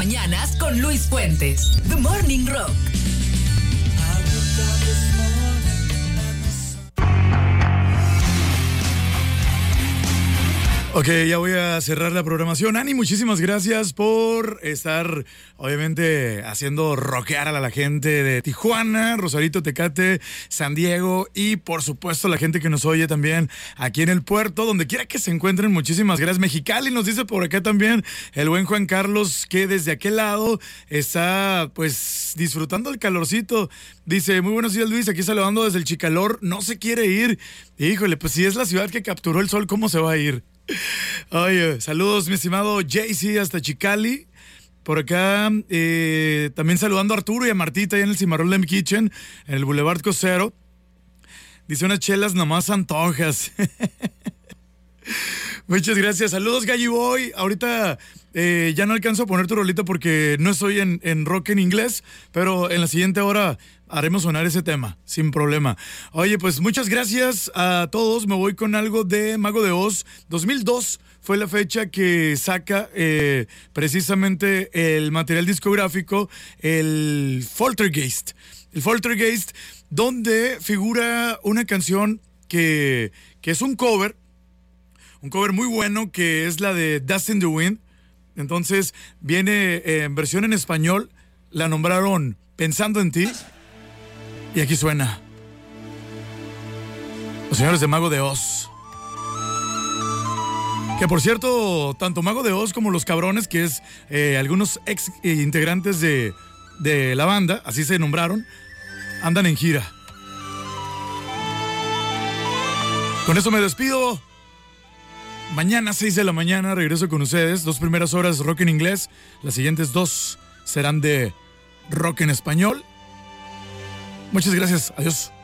Mañanas con Luis Fuentes. The Morning Rock. Ok, ya voy a cerrar la programación. Ani, muchísimas gracias por estar, obviamente, haciendo rockear a la gente de Tijuana, Rosarito, Tecate, San Diego y, por supuesto, la gente que nos oye también aquí en el puerto, donde quiera que se encuentren. Muchísimas gracias. Mexicali nos dice por acá también el buen Juan Carlos, que desde aquel lado está, pues, disfrutando el calorcito. Dice, muy buenos días, Luis, aquí saludando desde el Chicalor. No se quiere ir. Híjole, pues si es la ciudad que capturó el sol, ¿cómo se va a ir? Oye, saludos, mi estimado JC, hasta Chicali. Por acá, también saludando a Arturo y a Martita ahí en el Cimarrón Lem Kitchen, en el Boulevard Cosero. Dice, unas chelas nomás antojas. Muchas gracias. Saludos, Galli Boy. Ahorita ya no alcanzo a poner tu rolita porque no estoy en rock en inglés, pero en la siguiente hora haremos sonar ese tema, sin problema. Oye, pues muchas gracias a todos. Me voy con algo de Mago de Oz. 2002 fue la fecha que saca precisamente el material discográfico, el Poltergeist. El Poltergeist, donde figura una canción que es un cover muy bueno, que es la de Dust in the Wind. Entonces viene en versión en español, la nombraron Pensando en ti. Y aquí suena los señores de Mago de Oz. Que por cierto, tanto Mago de Oz como Los Cabrones, que es algunos ex integrantes de la banda, así se nombraron, andan en gira. Con eso me despido. Mañana 6 de la mañana regreso con ustedes. 2 primeras horas rock en inglés. Las siguientes 2 serán de rock en español. Muchas gracias. Adiós.